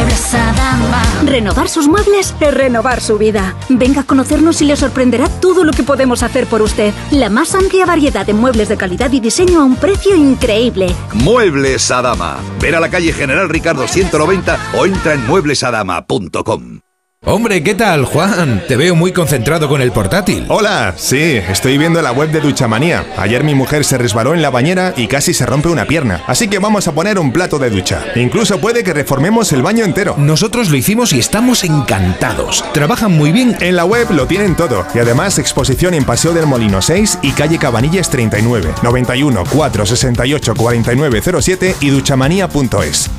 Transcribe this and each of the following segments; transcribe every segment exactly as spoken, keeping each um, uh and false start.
Muebles Adama. Renovar sus muebles es renovar su vida. Venga a conocernos y le sorprenderá todo lo que podemos hacer por usted. La más amplia variedad de muebles de calidad y diseño a un precio increíble. Muebles Adama. Ver a la calle General Ricardo ciento noventa o entra en muebles adama punto com. Hombre, ¿qué tal, Juan? Te veo muy concentrado con el portátil. Hola, sí, estoy viendo la web de Duchamanía. Ayer mi mujer se resbaló en la bañera y casi se rompe una pierna. Así que vamos a poner un plato de ducha. Incluso puede que reformemos el baño entero. Nosotros lo hicimos y estamos encantados. Trabajan muy bien. En la web lo tienen todo. Y además exposición en Paseo del Molino seis y calle Cabanillas treinta y nueve, noventa y uno, cuatrocientos sesenta y ocho, cuarenta y nueve cero siete y duchamanía punto es.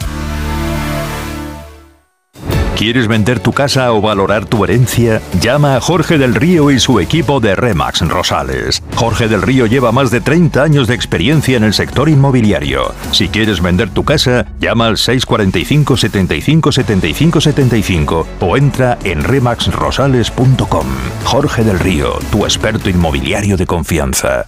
¿Quieres vender tu casa o valorar tu herencia? Llama a Jorge del Río y su equipo de Remax Rosales. Jorge del Río lleva más de treinta años de experiencia en el sector inmobiliario. Si quieres vender tu casa, llama al seis cuatro cinco, setenta y cinco, setenta y cinco, setenta y cinco o entra en remax rosales punto com. Jorge del Río, tu experto inmobiliario de confianza.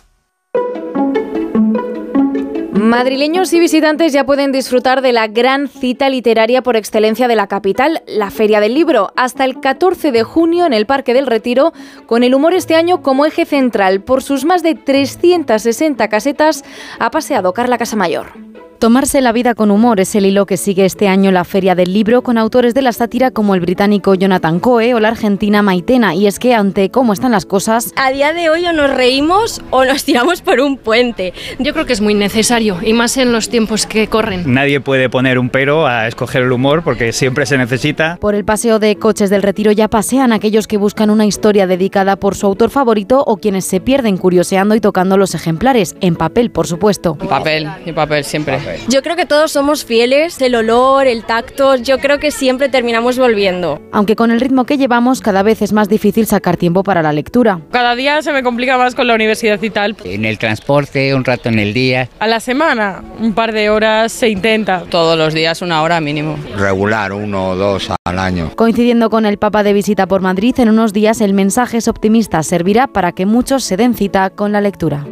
Madrileños y visitantes ya pueden disfrutar de la gran cita literaria por excelencia de la capital, la Feria del Libro, hasta el catorce de junio en el Parque del Retiro, con el humor este año como eje central. Por sus más de trescientas sesenta casetas ha paseado Carla Casamayor. Tomarse la vida con humor es el hilo que sigue este año la Feria del Libro, con autores de la sátira como el británico Jonathan Coe o la argentina Maitena. Y es que ante cómo están las cosas, a día de hoy o nos reímos o nos tiramos por un puente. Yo creo que es muy necesario, y más en los tiempos que corren. Nadie puede poner un pero a escoger el humor porque siempre se necesita. Por el paseo de coches del Retiro ya pasean aquellos que buscan una historia dedicada por su autor favorito o quienes se pierden curioseando y tocando los ejemplares, en papel, por supuesto. En papel, en papel siempre. Papel. Yo creo que todos somos fieles, el olor, el tacto, yo creo que siempre terminamos volviendo. Aunque con el ritmo que llevamos cada vez es más difícil sacar tiempo para la lectura. Cada día se me complica más con la universidad y tal. En el transporte, un rato en el día. A la semana, un par de horas se intenta. Todos los días una hora mínimo. Regular, uno o dos al año. Coincidiendo con el Papa de visita por Madrid, en unos días el mensaje es optimista, servirá para que muchos se den cita con la lectura.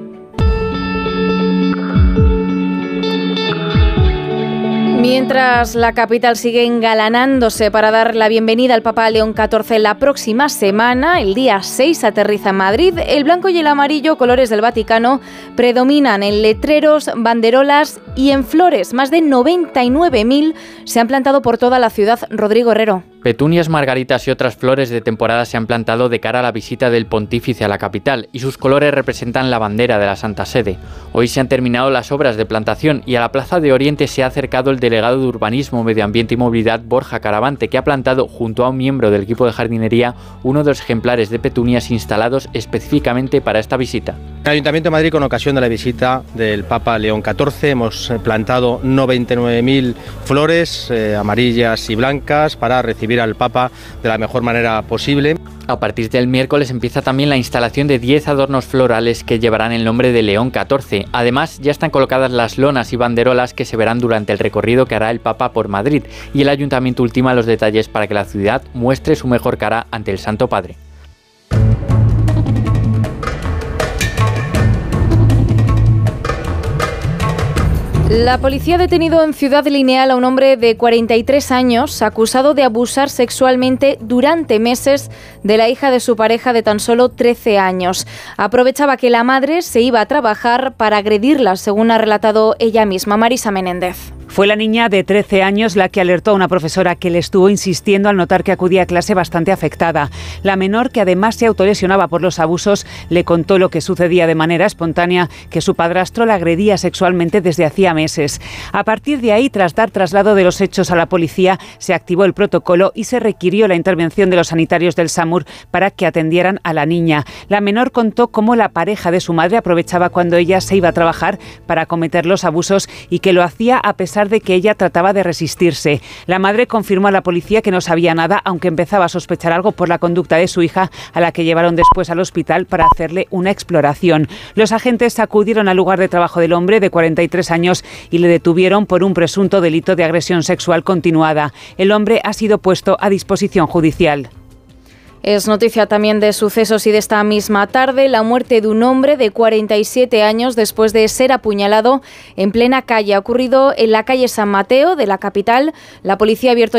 Mientras la capital sigue engalanándose para dar la bienvenida al Papa León catorce la próxima semana, el día seis aterriza en Madrid, el blanco y el amarillo, colores del Vaticano, predominan en letreros, banderolas y en flores. Más de noventa y nueve mil se han plantado por toda la ciudad. Rodrigo Herrero. Petunias, margaritas y otras flores de temporada se han plantado de cara a la visita del pontífice a la capital y sus colores representan la bandera de la Santa Sede. Hoy se han terminado las obras de plantación y a la Plaza de Oriente se ha acercado el delegado de Urbanismo, Medio Ambiente y Movilidad, Borja Caravante, que ha plantado junto a un miembro del equipo de jardinería uno de los ejemplares de petunias instalados específicamente para esta visita. El Ayuntamiento de Madrid, con ocasión de la visita del Papa León catorce, hemos plantado noventa y nueve mil flores eh, amarillas y blancas para recibir al Papa de la mejor manera posible. A partir del miércoles empieza también la instalación de diez adornos florales que llevarán el nombre de León catorce. Además, ya están colocadas las lonas y banderolas que se verán durante el recorrido que hará el Papa por Madrid, y el Ayuntamiento ultima los detalles para que la ciudad muestre su mejor cara ante el Santo Padre. La policía ha detenido en Ciudad Lineal a un hombre de cuarenta y tres años acusado de abusar sexualmente durante meses de la hija de su pareja de tan solo trece años. Aprovechaba que la madre se iba a trabajar para agredirla, según ha relatado ella misma. Marisa Menéndez. Fue la niña de trece años la que alertó a una profesora que le estuvo insistiendo al notar que acudía a clase bastante afectada. La menor, que además se autolesionaba por los abusos, le contó lo que sucedía de manera espontánea, que su padrastro la agredía sexualmente desde hacía meses. A partir de ahí, tras dar traslado de los hechos a la policía, se activó el protocolo y se requirió la intervención de los sanitarios del SAMUR para que atendieran a la niña. La menor contó cómo la pareja de su madre aprovechaba cuando ella se iba a trabajar para cometer los abusos y que lo hacía a pesar de que ella trataba de resistirse. La madre confirmó a la policía que no sabía nada, aunque empezaba a sospechar algo por la conducta de su hija, a la que llevaron después al hospital para hacerle una exploración. Los agentes acudieron al lugar de trabajo del hombre de cuarenta y tres años y le detuvieron por un presunto delito de agresión sexual continuada. El hombre ha sido puesto a disposición judicial. Es noticia también de sucesos y de esta misma tarde, la muerte de un hombre de cuarenta y siete años después de ser apuñalado en plena calle. Ha ocurrido en la calle San Mateo de la capital. La policía ha abierto